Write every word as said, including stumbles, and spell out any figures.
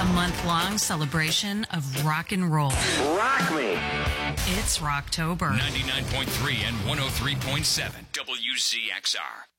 A month-long celebration of rock and roll. Rock me. It's Rocktober. ninety-nine point three and one oh three point seven W Z X R.